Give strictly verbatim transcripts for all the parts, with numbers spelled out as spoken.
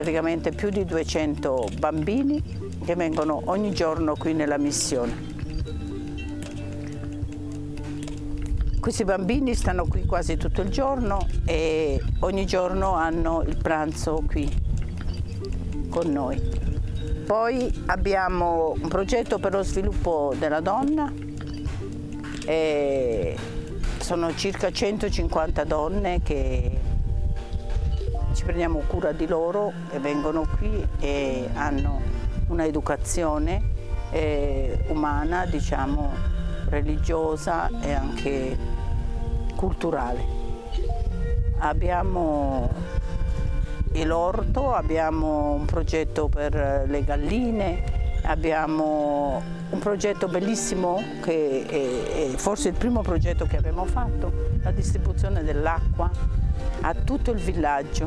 Praticamente più di duecento bambini che vengono ogni giorno qui nella missione. Questi bambini stanno qui quasi tutto il giorno e ogni giorno hanno il pranzo qui con noi. Poi abbiamo un progetto per lo sviluppo della donna. E sono circa centocinquanta donne che ci prendiamo cura di loro e vengono qui e hanno una educazione eh, umana, diciamo, religiosa e anche culturale. Abbiamo l'orto, abbiamo un progetto per le galline, abbiamo un progetto bellissimo che è, è forse il primo progetto che abbiamo fatto, la distribuzione dell'acqua a tutto il villaggio.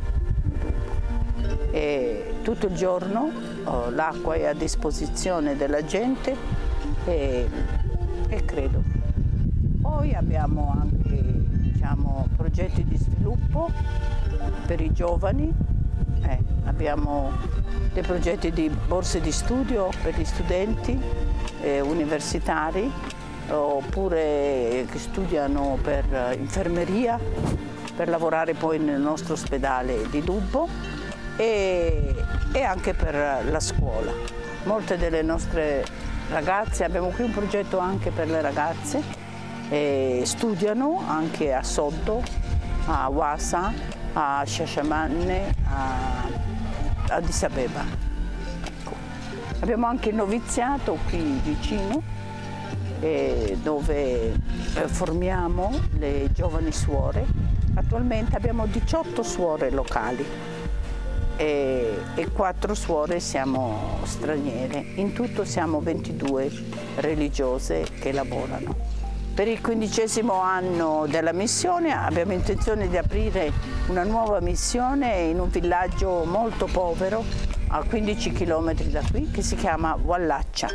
E tutto il giorno oh, l'acqua è a disposizione della gente e, e credo. Poi abbiamo anche, diciamo, progetti di sviluppo per i giovani, eh, abbiamo dei progetti di borse di studio per gli studenti eh, universitari oppure che studiano per infermeria per lavorare poi nel nostro ospedale di Dubbo e, e anche per la scuola. Molte delle nostre ragazze, abbiamo qui un progetto anche per le ragazze, eh, studiano anche a Soddo, a Wasa, a Shashamane, a, a Addis Abeba. Ecco. Abbiamo anche il noviziato qui vicino, eh, dove eh, formiamo le giovani suore. Attualmente abbiamo diciotto suore locali e, e quattro suore siamo straniere. In tutto siamo ventidue religiose che lavorano. Per il quindicesimo anno della missione abbiamo intenzione di aprire una nuova missione in un villaggio molto povero a quindici chilometri da qui che si chiama Wallaccia.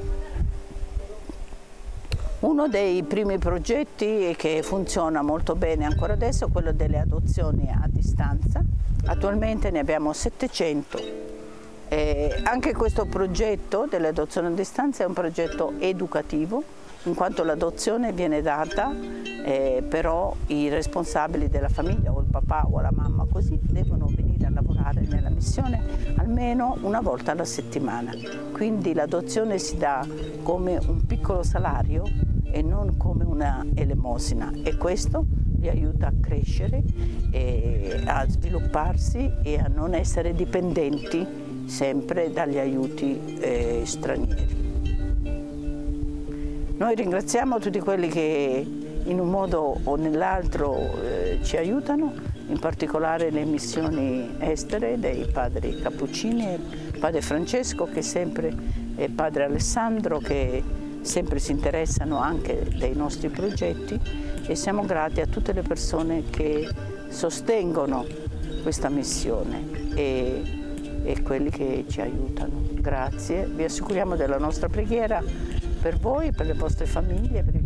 Uno dei primi progetti che funziona molto bene ancora adesso è quello delle adozioni a distanza. Attualmente ne abbiamo settecento. E anche questo progetto delle adozioni a distanza è un progetto educativo, in quanto l'adozione viene data, eh, però i responsabili della famiglia o il papà o la mamma così devono venire a lavorare nella missione almeno una volta alla settimana. Quindi l'adozione si dà come un piccolo salario e non come una elemosina e questo li aiuta a crescere, e a svilupparsi e a non essere dipendenti sempre dagli aiuti eh, stranieri. Noi ringraziamo tutti quelli che in un modo o nell'altro eh, ci aiutano, in particolare le missioni estere dei padri Cappuccini, padre Francesco che sempre, e padre Alessandro che sempre si interessano anche dei nostri progetti e siamo grati a tutte le persone che sostengono questa missione e, e quelli che ci aiutano. Grazie, vi assicuriamo della nostra preghiera per voi, per le vostre famiglie, per i